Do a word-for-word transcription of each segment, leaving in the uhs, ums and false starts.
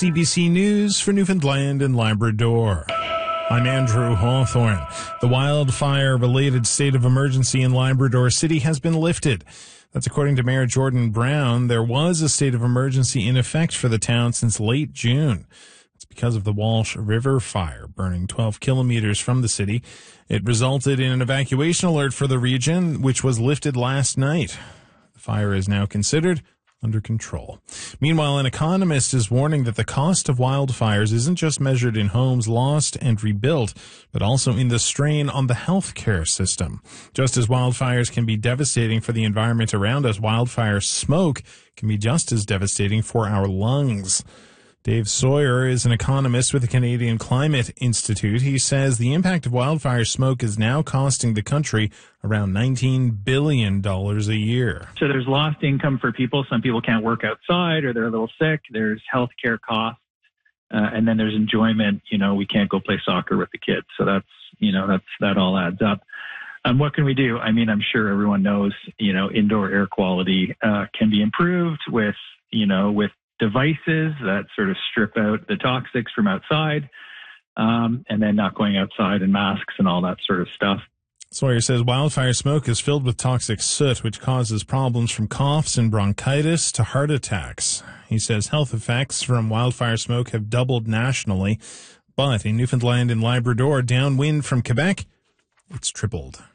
C B C News for Newfoundland and Labrador. I'm Andrew Hawthorne. The wildfire-related state of emergency in Labrador City has been lifted. That's according to Mayor Jordan Brown. There was a state of emergency in effect for the town since late June. It's because of the Walsh River fire burning twelve kilometers from the city. It resulted in an evacuation alert for the region, which was lifted last night. The fire is now considered under control. Meanwhile, an economist is warning that the cost of wildfires isn't just measured in homes lost and rebuilt, but also in the strain on the healthcare system. Just as wildfires can be devastating for the environment around us, wildfire smoke can be just as devastating for our lungs. Dave Sawyer is an economist with the Canadian Climate Institute. He says the impact of wildfire smoke is now costing the country around nineteen billion dollars a year. So there's lost income for people. Some people can't work outside or they're a little sick. There's healthcare costs. Uh, and then there's enjoyment. You know, we can't go play soccer with the kids. So that's, you know, that's, that all adds up. Um, what can we do? I mean, I'm sure everyone knows, you know, indoor air quality uh, can be improved with, you know, with devices that sort of strip out the toxics from outside, um, and then not going outside in masks and all that sort of stuff. Sawyer says wildfire smoke is filled with toxic soot, which causes problems from coughs and bronchitis to heart attacks. He says health effects from wildfire smoke have doubled nationally, but in Newfoundland and Labrador, downwind from Quebec, it's tripled.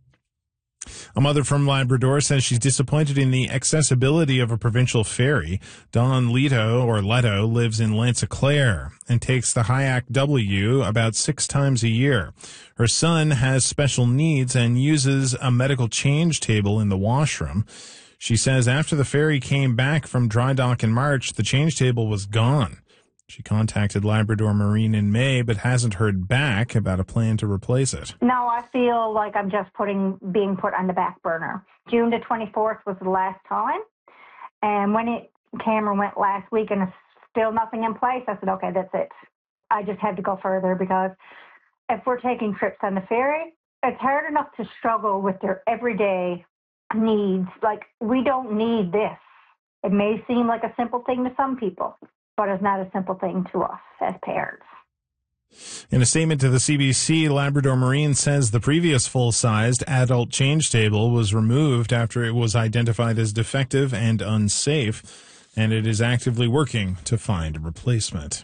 A mother from Labrador says she's disappointed in the accessibility of a provincial ferry. Dawn Leto, or Leto, lives in Lanticlair and takes the Hyak W about six times a year. Her son has special needs and uses a medical change table in the washroom. She says after the ferry came back from dry dock in March, the change table was gone. She contacted Labrador Marine in May, but hasn't heard back about a plan to replace it. No, I feel like I'm just putting being put on the back burner. June the twenty-fourth was the last time. And when it Cameron went last week and still nothing in place, I said, okay, that's it. I just had to go further because if we're taking trips on the ferry, it's hard enough to struggle with their everyday needs. Like, we don't need this. It may seem like a simple thing to some people, but it's not a simple thing to us as parents. In a statement to the C B C, Labrador Marine says the previous full-sized adult change table was removed after it was identified as defective and unsafe, and it is actively working to find a replacement.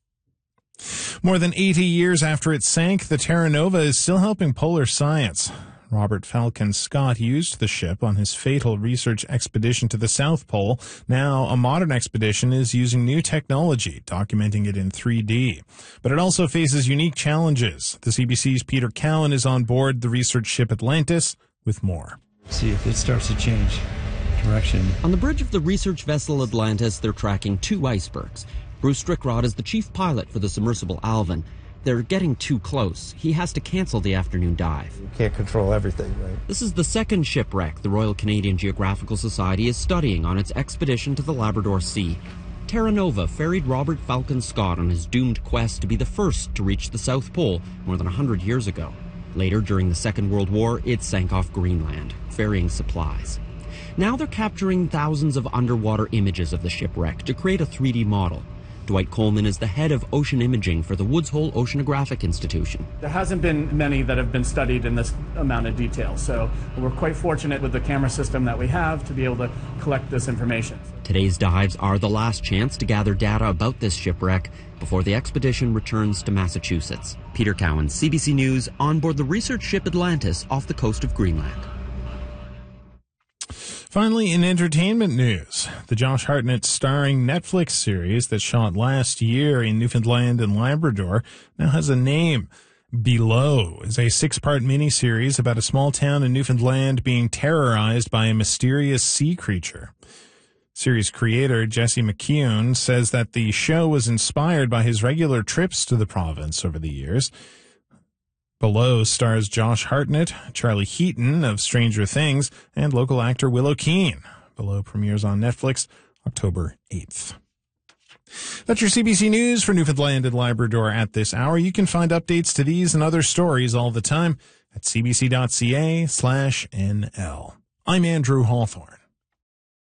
More than eighty years after it sank, the Terra Nova is still helping polar science. Robert Falcon Scott used the ship on his fatal research expedition to the South Pole. Now, a modern expedition is using new technology, documenting it in three D. But it also faces unique challenges. The C B C's Peter Cowan is on board the research ship Atlantis with more. See if it starts to change direction. On the bridge of the research vessel Atlantis, they're tracking two icebergs. Bruce Strickrod is the chief pilot for the submersible Alvin. They're getting too close. He has to cancel the afternoon dive. You can't control everything, right? This is the second shipwreck the Royal Canadian Geographical Society is studying on its expedition to the Labrador Sea. Terra Nova ferried Robert Falcon Scott on his doomed quest to be the first to reach the South Pole more than one hundred years ago. Later, during the Second World War, it sank off Greenland, ferrying supplies. Now they're capturing thousands of underwater images of the shipwreck to create a three D model. Dwight Coleman is the head of ocean imaging for the Woods Hole Oceanographic Institution. There hasn't been many that have been studied in this amount of detail, so we're quite fortunate with the camera system that we have to be able to collect this information. Today's dives are the last chance to gather data about this shipwreck before the expedition returns to Massachusetts. Peter Cowan, C B C News, on board the research ship Atlantis off the coast of Greenland. Finally, in entertainment news, the Josh Hartnett starring Netflix series that shot last year in Newfoundland and Labrador now has a name. Below is a six-part miniseries about a small town in Newfoundland being terrorized by a mysterious sea creature. Series creator Jesse McKeown says that the show was inspired by his regular trips to the province over the years. Below stars Josh Hartnett, Charlie Heaton of Stranger Things, and local actor Willow Keane. Below premieres on Netflix October eighth. That's your C B C News for Newfoundland and Labrador at this hour. You can find updates to these and other stories all the time at cbc.ca slash NL. I'm Andrew Hawthorne.